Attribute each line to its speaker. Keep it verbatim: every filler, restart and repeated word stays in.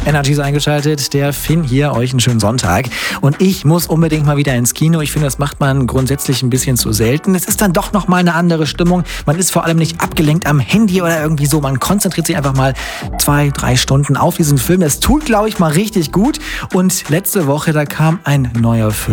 Speaker 1: Energy ist eingeschaltet, der Finn hier, euch einen schönen Sonntag. Und ich muss unbedingt mal wieder ins Kino. Ich finde, das macht man grundsätzlich ein bisschen zu selten. Es ist dann doch nochmal eine andere Stimmung. Man ist vor allem nicht abgelenkt am Handy oder irgendwie so. Man konzentriert sich einfach mal zwei, drei Stunden auf diesen Film. Das tut, glaube ich, mal richtig gut. Und letzte Woche, da kam ein neuer Film